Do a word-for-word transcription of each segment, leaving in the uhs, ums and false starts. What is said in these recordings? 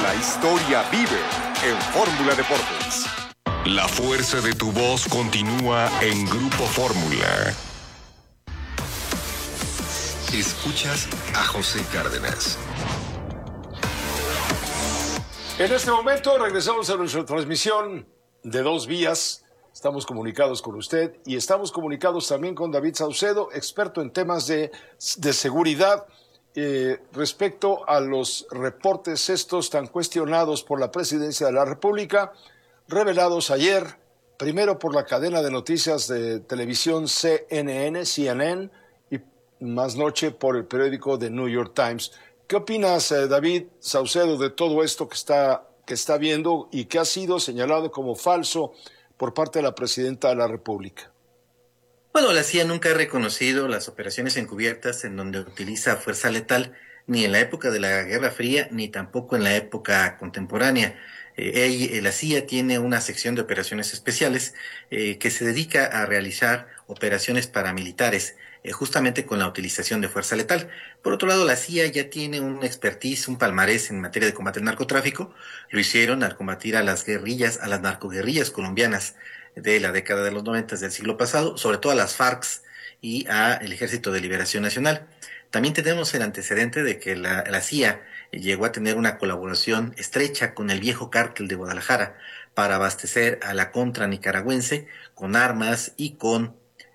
La historia vive en Fórmula Deportes. La fuerza de tu voz continúa en Grupo Fórmula. Escuchas a José Cárdenas. En este momento regresamos a nuestra transmisión de dos vías. Estamos comunicados con usted y estamos comunicados también con David Saucedo, experto en temas de, de seguridad, eh, respecto a los reportes estos tan cuestionados por la Presidencia de la República, revelados ayer, primero por la cadena de noticias de televisión C N N, C N N, y más noche por el periódico The New York Times. ¿Qué opinas, eh, David Saucedo, de todo esto que está, que está viendo y que ha sido señalado como falso por parte de la Presidenta de la República? Bueno, la C I A nunca ha reconocido las operaciones encubiertas en donde utiliza fuerza letal, ni en la época de la Guerra Fría, ni tampoco en la época contemporánea. Eh, la C I A tiene una sección de operaciones especiales eh, que se dedica a realizar operaciones paramilitares, eh, justamente con la utilización de fuerza letal. Por otro lado, la C I A ya tiene un expertise, un palmarés en materia de combate al narcotráfico. Lo hicieron al combatir a las guerrillas, a las narcoguerrillas colombianas de la década de los noventas del siglo pasado, sobre todo a las FARC y al Ejército de Liberación Nacional. También tenemos el antecedente de que la, la C I A llegó a tener una colaboración estrecha con el viejo cártel de Guadalajara para abastecer a la contra nicaragüense con armas y con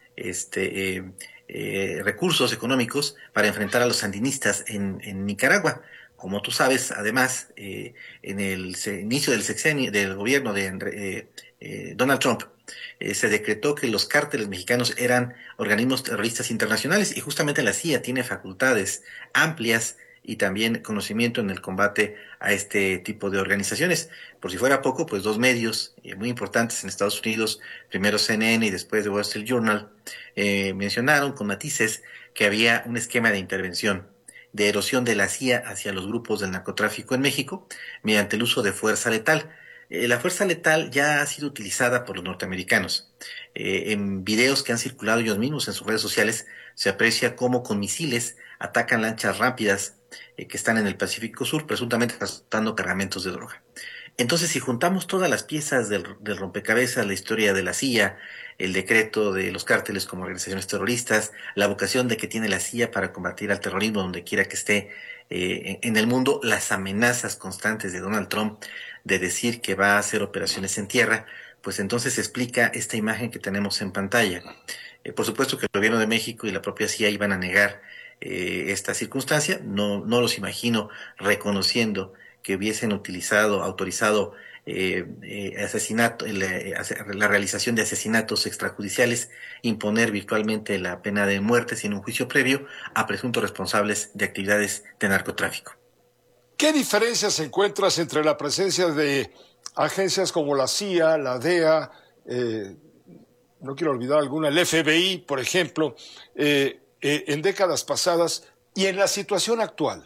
este eh, eh, recursos económicos para enfrentar a los sandinistas en, en Nicaragua. Como tú sabes, además, eh, en el se, inicio del sexenio del gobierno de eh, eh, Donald Trump, eh, se decretó que los cárteles mexicanos eran organismos terroristas internacionales y justamente la C I A tiene facultades amplias y también conocimiento en el combate a este tipo de organizaciones. Por si fuera poco, pues dos medios eh, muy importantes en Estados Unidos, primero C N N y después The Wall Street Journal, eh, mencionaron con matices que había un esquema de intervención, de erosión de la C I A hacia los grupos del narcotráfico en México mediante el uso de fuerza letal. Eh, la fuerza letal ya ha sido utilizada por los norteamericanos. Eh, en videos que han circulado ellos mismos en sus redes sociales se aprecia cómo con misiles atacan lanchas rápidas eh, que están en el Pacífico Sur, presuntamente transportando cargamentos de droga. Entonces, si juntamos todas las piezas del, del rompecabezas, la historia de la C I A, el decreto de los cárteles como organizaciones terroristas, la vocación de que tiene la C I A para combatir al terrorismo donde quiera que esté eh, en el mundo, las amenazas constantes de Donald Trump de decir que va a hacer operaciones en tierra, pues entonces explica esta imagen que tenemos en pantalla. Eh, por supuesto que el gobierno de México y la propia C I A iban a negar eh, esta circunstancia, no, no los imagino reconociendo que hubiesen utilizado, autorizado eh, eh, asesinato, la, la realización de asesinatos extrajudiciales, imponer virtualmente la pena de muerte sin un juicio previo a presuntos responsables de actividades de narcotráfico. ¿Qué diferencias encuentras entre la presencia de agencias como la C I A, la D E A, eh, no quiero olvidar alguna, el F B I, por ejemplo, eh, eh, en décadas pasadas y en la situación actual?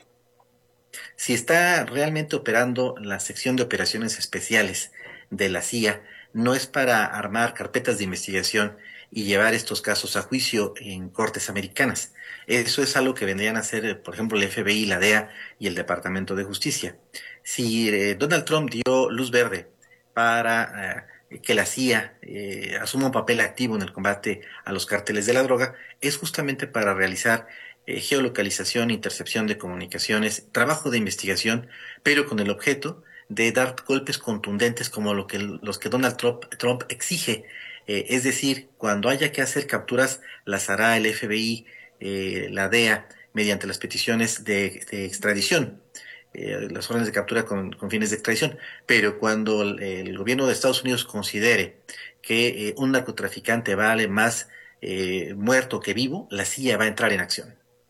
Si está realmente operando la sección de operaciones especiales de la C I A, no es para armar carpetas de investigación y llevar estos casos a juicio en cortes americanas. Eso es algo que vendrían a hacer, por ejemplo, el F B I, la D E A y el Departamento de Justicia. Si eh, Donald Trump dio luz verde para eh, que la C I A eh, asuma un papel activo en el combate a los cárteles de la droga, es justamente para realizar eh, geolocalización, intercepción de comunicaciones, trabajo de investigación, pero con el objeto de dar golpes contundentes como lo que, los que Donald Trump, Trump exige. Eh, es decir, cuando haya que hacer capturas, las hará el F B I, eh, la D E A, mediante las peticiones de, de extradición, eh, las órdenes de captura con, con fines de extradición. Pero cuando el, el gobierno de Estados Unidos considere que eh, un narcotraficante vale más eh, muerto que vivo, la C I A va a entrar en acción.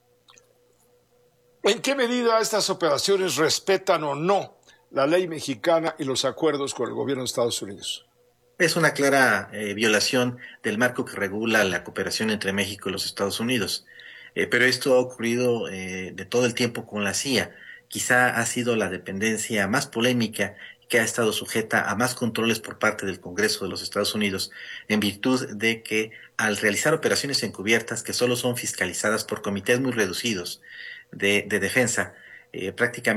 ¿En qué medida estas operaciones respetan o no la ley mexicana y los acuerdos con el gobierno de Estados Unidos? Es una clara eh, violación del marco que regula la cooperación entre México y los Estados Unidos. Eh, pero esto ha ocurrido eh, de todo el tiempo con la C I A. Quizá ha sido la dependencia más polémica que ha estado sujeta a más controles por parte del Congreso de los Estados Unidos, en virtud de que al realizar operaciones encubiertas que solo son fiscalizadas por comités muy reducidos de, de defensa, eh, prácticamente